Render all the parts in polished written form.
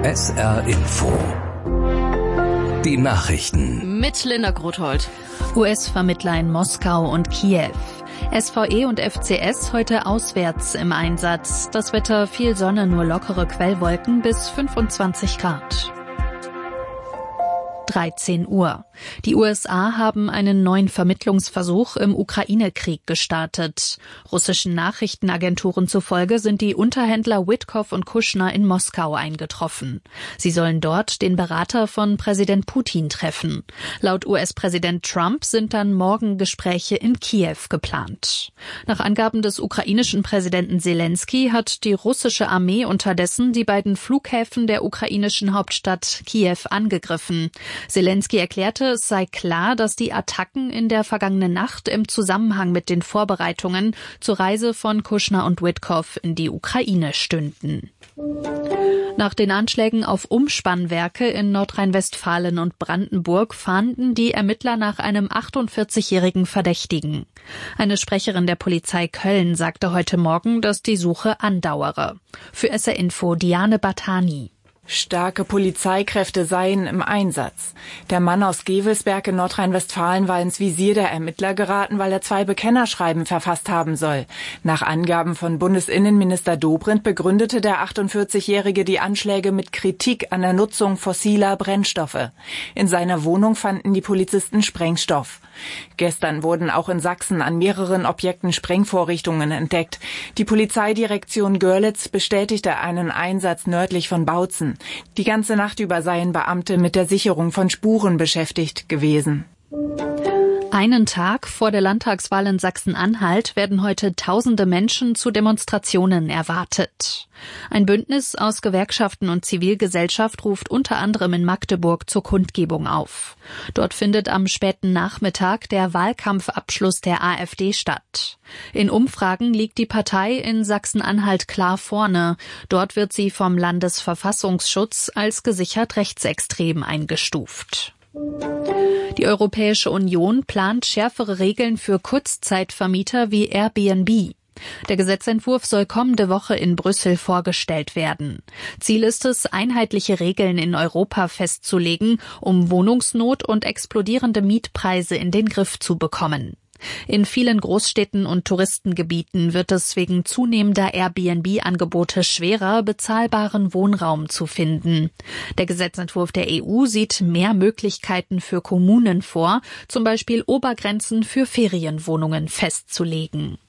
SR Info. Die Nachrichten. Mit Linda Grothold. US-Vermittler in Moskau und Kiew. SVE und FCS heute auswärts im Einsatz. Das Wetter viel Sonne, nur lockere Quellwolken bis 25 Grad. 13 Uhr. Die USA haben einen neuen Vermittlungsversuch im Ukraine-Krieg gestartet. Russischen Nachrichtenagenturen zufolge sind die Unterhändler Witkow und Kushner in Moskau eingetroffen. Sie sollen dort den Berater von Präsident Putin treffen. Laut US-Präsident Trump sind dann morgen Gespräche in Kiew geplant. Nach Angaben des ukrainischen Präsidenten Zelensky hat die russische Armee unterdessen die beiden Flughäfen der ukrainischen Hauptstadt Kiew angegriffen. Zelensky erklärte, es sei klar, dass die Attacken in der vergangenen Nacht im Zusammenhang mit den Vorbereitungen zur Reise von Kushner und Witkow in die Ukraine stünden. Nach den Anschlägen auf Umspannwerke in Nordrhein-Westfalen und Brandenburg fahnden die Ermittler nach einem 48-jährigen Verdächtigen. Eine Sprecherin der Polizei Köln sagte heute Morgen, dass die Suche andauere. Für SR Info Diane Batani. Starke Polizeikräfte seien im Einsatz. Der Mann aus Gevelsberg in Nordrhein-Westfalen war ins Visier der Ermittler geraten, weil er 2 Bekennerschreiben verfasst haben soll. Nach Angaben von Bundesinnenminister Dobrindt begründete der 48-Jährige die Anschläge mit Kritik an der Nutzung fossiler Brennstoffe. In seiner Wohnung fanden die Polizisten Sprengstoff. Gestern wurden auch in Sachsen an mehreren Objekten Sprengvorrichtungen entdeckt. Die Polizeidirektion Görlitz bestätigte einen Einsatz nördlich von Bautzen. Die ganze Nacht über seien Beamte mit der Sicherung von Spuren beschäftigt gewesen. Einen Tag vor der Landtagswahl in Sachsen-Anhalt werden heute tausende Menschen zu Demonstrationen erwartet. Ein Bündnis aus Gewerkschaften und Zivilgesellschaft ruft unter anderem in Magdeburg zur Kundgebung auf. Dort findet am späten Nachmittag der Wahlkampfabschluss der AfD statt. In Umfragen liegt die Partei in Sachsen-Anhalt klar vorne. Dort wird sie vom Landesverfassungsschutz als gesichert rechtsextrem eingestuft. Die Europäische Union plant schärfere Regeln für Kurzzeitvermieter wie Airbnb. Der Gesetzentwurf soll kommende Woche in Brüssel vorgestellt werden. Ziel ist es, einheitliche Regeln in Europa festzulegen, um Wohnungsnot und explodierende Mietpreise in den Griff zu bekommen. In vielen Großstädten und Touristengebieten wird es wegen zunehmender Airbnb-Angebote schwerer, bezahlbaren Wohnraum zu finden. Der Gesetzentwurf der EU sieht mehr Möglichkeiten für Kommunen vor, zum Beispiel Obergrenzen für Ferienwohnungen festzulegen.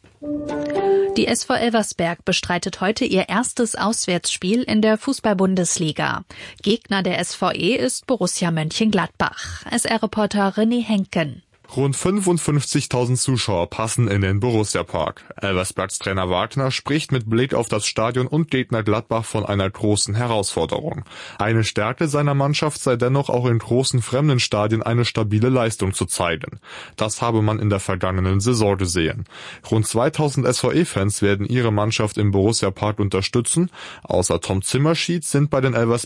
Die SV Elversberg bestreitet heute ihr erstes Auswärtsspiel in der Fußball-Bundesliga. Gegner der SVE ist Borussia Mönchengladbach. SR-Reporter René Henken. Rund 55.000 Zuschauer passen in den Borussia-Park. Elversbergs Trainer Wagner spricht mit Blick auf das Stadion und Gegner Gladbach von einer großen Herausforderung. Eine Stärke seiner Mannschaft sei dennoch auch in großen fremden Stadien eine stabile Leistung zu zeigen. Das habe man in der vergangenen Saison gesehen. Rund 2000 SVE-Fans werden ihre Mannschaft im Borussia-Park unterstützen. Außer Tom Zimmerschied sind bei den Elversberg